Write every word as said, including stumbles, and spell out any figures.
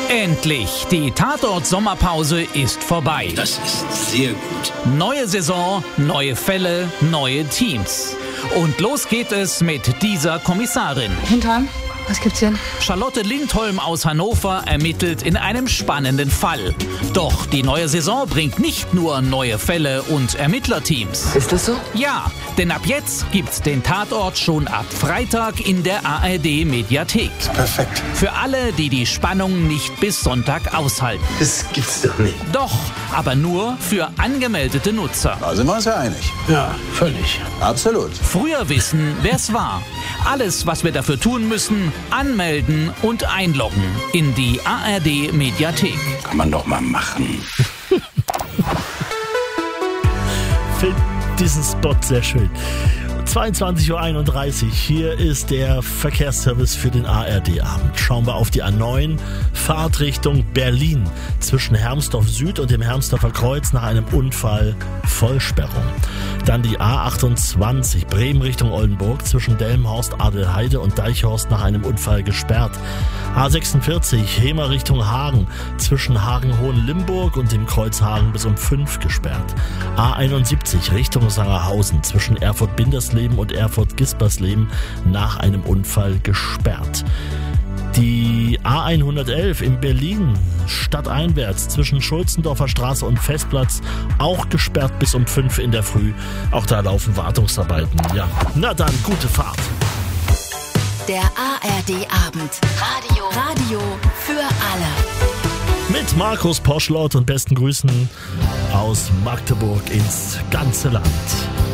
Endlich, die Tatort-Sommerpause ist vorbei. Das ist sehr gut. Neue Saison, neue Fälle, neue Teams. Und los geht es mit dieser Kommissarin. Hintern, was gibt's denn? Charlotte Lindholm aus Hannover ermittelt in einem spannenden Fall. Doch die neue Saison bringt nicht nur neue Fälle und Ermittlerteams. Ist das so? Ja, denn ab jetzt gibt's den Tatort schon ab Freitag in der A R D-Mediathek. Perfekt. Für alle, die die Spannung nicht bis Sonntag aushalten. Das gibt's doch nicht. Doch, aber nur für angemeldete Nutzer. Da sind wir uns ja einig. Ja, völlig. Absolut. Früher wissen, wer's war. Alles, was wir dafür tun müssen, anmelden und einloggen in die A R D-Mediathek. Kann man doch mal machen. Finde diesen Spot sehr schön. zweiundzwanzig Uhr einunddreißig, hier ist der Verkehrsservice für den A R D-Abend. Schauen wir auf die A neun, Fahrtrichtung Berlin, zwischen Hermsdorf Süd und dem Hermsdorfer Kreuz nach einem Unfall, Vollsperrung. Dann die A achtundzwanzig, Bremen Richtung Oldenburg, zwischen Delmenhorst, Adelheide und Deichhorst nach einem Unfall gesperrt. A sechsundvierzig, Hemer Richtung Hagen, zwischen Hagen-Hohenlimburg und dem Kreuz Hagen bis um fünf gesperrt. A einundsiebzig, Richtung Sangerhausen, zwischen Erfurt-Bindersleben und Erfurt-Gispersleben nach einem Unfall gesperrt. Die A hundertelf in Berlin, stadteinwärts, zwischen Schulzendorfer Straße und Festplatz, auch gesperrt bis um fünf in der Früh. Auch da laufen Wartungsarbeiten. Ja, na dann, gute Fahrt. Der A R D-Abend. Radio. Radio für alle. Mit Markus Poschlott und besten Grüßen aus Magdeburg ins ganze Land.